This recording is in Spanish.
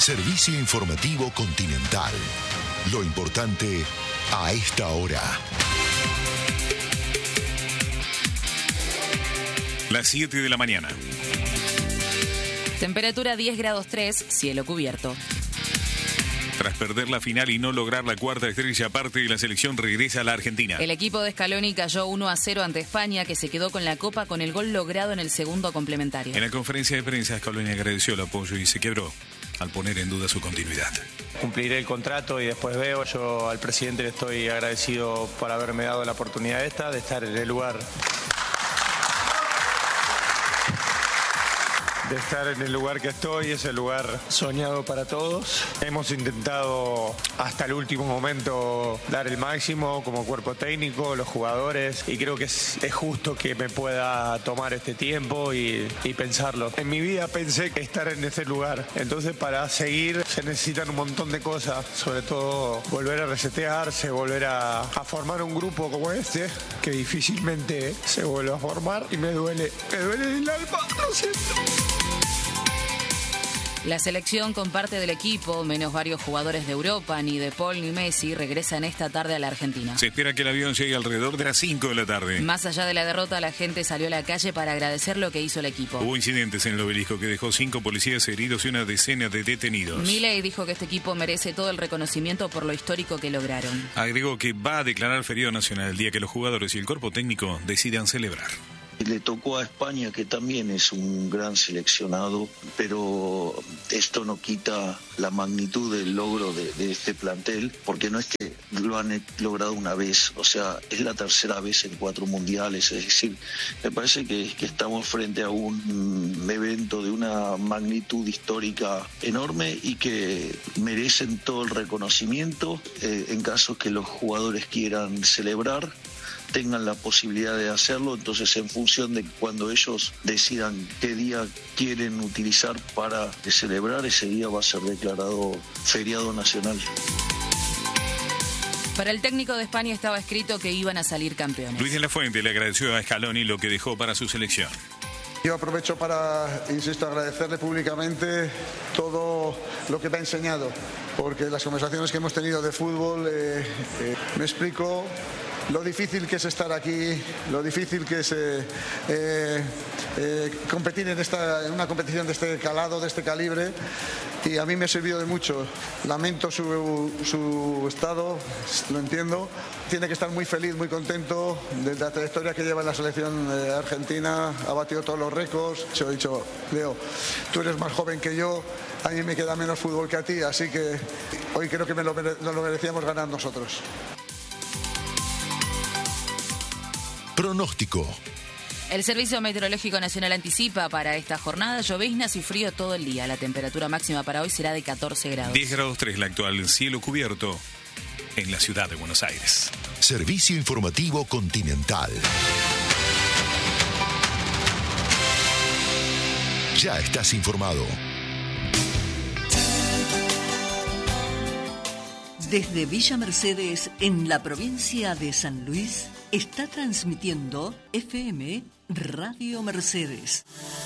Servicio informativo Continental. Lo importante a esta hora. Las 7 de la mañana. Temperatura 10 grados 3, cielo cubierto. Tras perder la final y no lograr la cuarta estrella, parte de la selección regresa a la Argentina. El equipo de Scaloni cayó 1-0 ante España, que se quedó con la copa con el gol logrado en el segundo complementario. En la conferencia de prensa, Scaloni agradeció el apoyo y se quebró al poner en duda su continuidad. Cumpliré el contrato y después veo. Yo al presidente le estoy agradecido por haberme dado la oportunidad de estar en el lugar. De estar en el lugar que estoy, es el lugar soñado para todos. Hemos intentado hasta el último momento dar el máximo como cuerpo técnico, los jugadores, y creo que es justo que me pueda tomar este tiempo y pensarlo. En mi vida pensé que estar en ese lugar, entonces para seguir se necesitan un montón de cosas, sobre todo volver a resetearse, volver a formar un grupo como este, que difícilmente se vuelve a formar, y me duele el alma, lo siento. La selección con parte del equipo, menos varios jugadores de Europa, ni De Paul ni Messi, regresan esta tarde a la Argentina. Se espera que el avión llegue alrededor de las 5 de la tarde. Más allá de la derrota, la gente salió a la calle para agradecer lo que hizo el equipo. Hubo incidentes en el Obelisco que dejó 5 policías heridos y una decena de detenidos. Milei dijo que este equipo merece todo el reconocimiento por lo histórico que lograron. Agregó que va a declarar feriado nacional el día que los jugadores y el cuerpo técnico decidan celebrar. Le tocó a España, que también es un gran seleccionado, pero esto no quita la magnitud del logro de este plantel, porque no es que lo han logrado una vez, o sea, es la tercera vez en 4 mundiales, es decir, me parece que estamos frente a un evento de una magnitud histórica enorme y que merecen todo el reconocimiento en caso que los jugadores quieran celebrar, tengan la posibilidad de hacerlo. Entonces, en función de cuando ellos decidan qué día quieren utilizar para celebrar, ese día va a ser declarado feriado nacional. Para el técnico de España estaba escrito que iban a salir campeones. Luis de la Fuente le agradeció a Scaloni lo que dejó para su selección. Yo aprovecho para, insisto, agradecerle públicamente todo lo que me ha enseñado, porque las conversaciones que hemos tenido de fútbol me explico lo difícil que es estar aquí, lo difícil que es competir en una competición de este calado, de este calibre, y a mí me ha servido de mucho. Lamento su estado, lo entiendo. Tiene que estar muy feliz, muy contento de la trayectoria que lleva en la selección argentina. Ha batido todos los récords. Yo he dicho, Leo, tú eres más joven que yo, a mí me queda menos fútbol que a ti, así que hoy creo que nos lo merecíamos ganar nosotros. Pronóstico. El Servicio Meteorológico Nacional anticipa para esta jornada lloviznas y frío todo el día. La temperatura máxima para hoy será de 14 grados. 10 grados 3 la actual, cielo cubierto en la ciudad de Buenos Aires. Servicio informativo Continental. Ya estás informado. Desde Villa Mercedes, en la provincia de San Luis, está transmitiendo FM Radio Mercedes.